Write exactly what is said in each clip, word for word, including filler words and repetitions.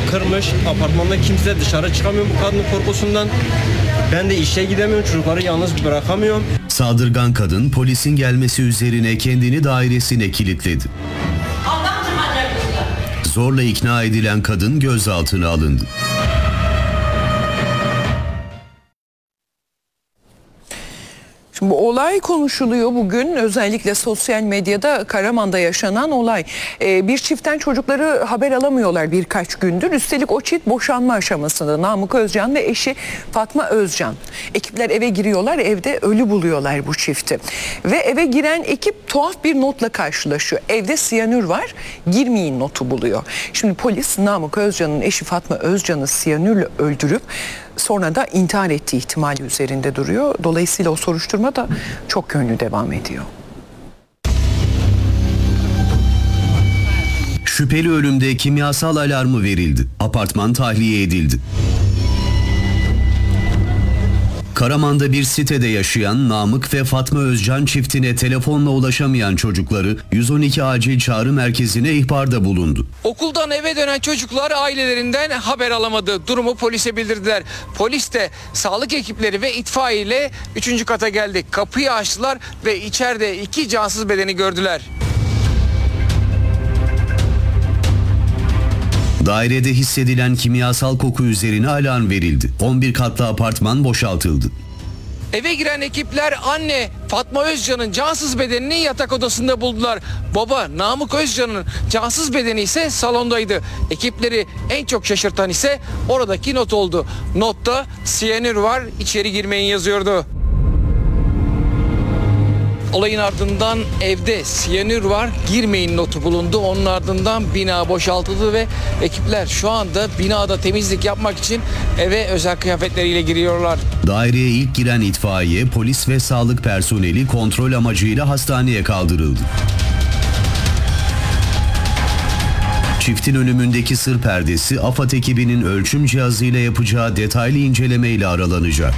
kırmış. Apartmanda kimse dışarı çıkamıyor bu kadının korkusundan. Ben de işe gidemiyorum, çocukları yalnız bırakamıyorum. Saldırgan kadın polisin gelmesi üzerine kendini dairesine kilitledi. Zorla ikna edilen kadın gözaltına alındı. Şimdi bu olay konuşuluyor bugün, özellikle sosyal medyada. Karaman'da yaşanan olay. Ee, bir çiftten çocukları haber alamıyorlar birkaç gündür. Üstelik o çift boşanma aşamasında. Namık Özcan ve eşi Fatma Özcan. Ekipler eve giriyorlar, evde ölü buluyorlar bu çifti. Ve eve giren ekip tuhaf bir notla karşılaşıyor. Evde siyanür var, girmeyin notu buluyor. Şimdi polis Namık Özcan'ın eşi Fatma Özcan'ı siyanürle öldürüp sonra da intihar ettiği ihtimali üzerinde duruyor. Dolayısıyla o soruşturma da çok yönlü devam ediyor. Şüpheli ölümde kimyasal alarmı verildi. Apartman tahliye edildi. Karaman'da bir sitede yaşayan Namık ve Fatma Özcan çiftine telefonla ulaşamayan çocukları yüz on iki acil çağrı merkezine ihbarda bulundu. Okuldan eve dönen çocuklar ailelerinden haber alamadı. Durumu polise bildirdiler. Polis de sağlık ekipleri ve itfaiye ile üçüncü kata geldi. Kapıyı açtılar ve içeride iki cansız bedeni gördüler. Dairede hissedilen kimyasal koku üzerine alarm verildi. on bir katlı apartman boşaltıldı. Eve giren ekipler anne Fatma Özcan'ın cansız bedenini yatak odasında buldular. Baba Namık Özcan'ın cansız bedeni ise salondaydı. Ekipleri en çok şaşırtan ise oradaki not oldu. Notta siyanür var, içeri girmeyin yazıyordu. Olayın ardından evde siyanür var, girmeyin notu bulundu. Onun ardından bina boşaltıldı ve ekipler şu anda binada temizlik yapmak için eve özel kıyafetleriyle giriyorlar. Daireye ilk giren itfaiye, polis ve sağlık personeli kontrol amacıyla hastaneye kaldırıldı. Çiftin ölümündeki sır perdesi AFAD ekibinin ölçüm cihazıyla yapacağı detaylı incelemeyle aralanacak.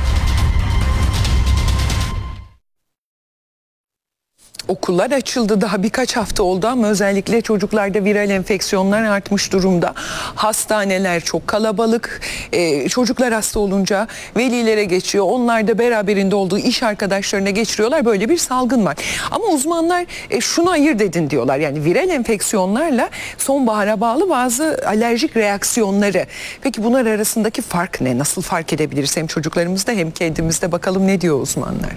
Okullar açıldı, daha birkaç hafta oldu ama özellikle çocuklarda viral enfeksiyonlar artmış durumda. Hastaneler çok kalabalık. Ee, çocuklar hasta olunca velilere geçiyor. Onlar da beraberinde olduğu iş arkadaşlarına geçiriyorlar. Böyle bir salgın var. Ama uzmanlar e, şunu ayırt edin diyorlar. Yani viral enfeksiyonlarla sonbahara bağlı bazı alerjik reaksiyonları. Peki bunlar arasındaki fark ne? Nasıl fark edebiliriz? Hem çocuklarımızda hem kendimizde, bakalım ne diyor uzmanlar?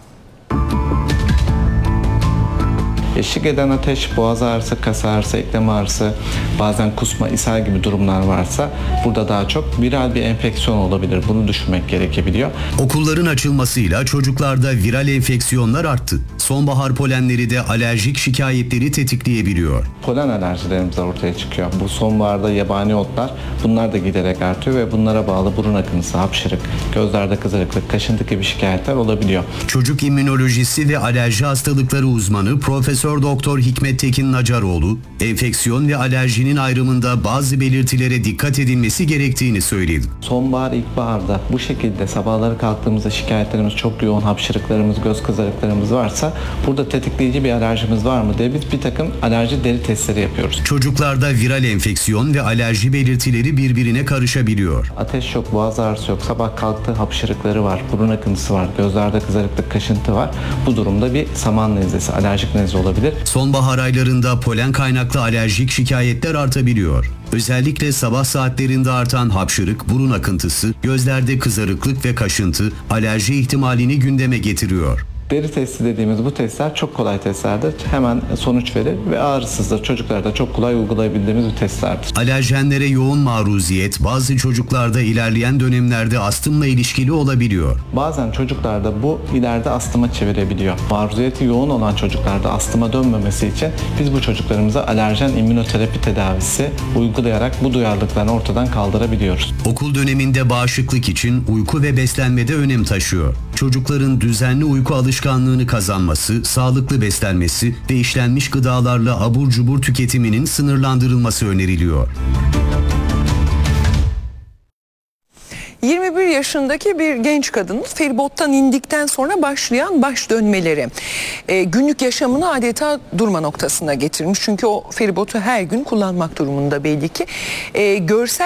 Eşlik eden ateş, boğaz ağrısı, kas ağrısı, eklem ağrısı, bazen kusma, ishal gibi durumlar varsa burada daha çok viral bir enfeksiyon olabilir. Bunu düşünmek gerekebiliyor. Okulların açılmasıyla çocuklarda viral enfeksiyonlar arttı. Sonbahar polenleri de alerjik şikayetleri tetikleyebiliyor. Polen alerjilerimiz ortaya çıkıyor. Bu sonbaharda yabani otlar, bunlar da giderek artıyor ve bunlara bağlı burun akıntısı, hapşırık, gözlerde kızarıklık, kaşıntı gibi şikayetler olabiliyor. Çocuk immünolojisi ve alerji hastalıkları uzmanı Profesör Doktor Hikmet Tekin Nacaroğlu, enfeksiyon ve alerjinin ayrımında bazı belirtilere dikkat edilmesi gerektiğini söyledi. Sonbahar, ilkbaharda bu şekilde sabahları kalktığımızda şikayetlerimiz çok yoğun, hapşırıklarımız, göz kızarıklarımız varsa burada tetikleyici bir alerjimiz var mı diye biz bir takım alerji deri testleri yapıyoruz. Çocuklarda viral enfeksiyon ve alerji belirtileri birbirine karışabiliyor. Ateş yok, boğaz ağrısı yok, sabah kalktı hapşırıkları var, burun akıntısı var, gözlerde kızarıklık, kaşıntı var. Bu durumda bir saman nezlesi, alerjik nezle olabilir. Sonbahar aylarında polen kaynaklı alerjik şikayetler artabiliyor. Özellikle sabah saatlerinde artan hapşırık, burun akıntısı, gözlerde kızarıklık ve kaşıntı alerji ihtimalini gündeme getiriyor. Deri testi dediğimiz bu testler çok kolay testlerdir. Hemen sonuç verir ve ağrısızdır. Çocuklarda çok kolay uygulayabildiğimiz bir testlerdir. Alerjenlere yoğun maruziyet bazı çocuklarda ilerleyen dönemlerde astımla ilişkili olabiliyor. Bazen çocuklarda bu ileride astıma çevirebiliyor. Maruziyeti yoğun olan çocuklarda astıma dönmemesi için biz bu çocuklarımıza alerjen immünoterapi tedavisi uygulayarak bu duyarlılıklarını ortadan kaldırabiliyoruz. Okul döneminde bağışıklık için uyku ve beslenmede önem taşıyor. Çocukların düzenli uyku alışkanlığını kazanması, sağlıklı beslenmesi ve işlenmiş gıdalarla abur cubur tüketiminin sınırlandırılması öneriliyor. yirmi bir yaşındaki bir genç kadın feribottan indikten sonra başlayan baş dönmeleri e, günlük yaşamını adeta durma noktasına getirmiş. Çünkü o feribotu her gün kullanmak durumunda belli ki. E, görsel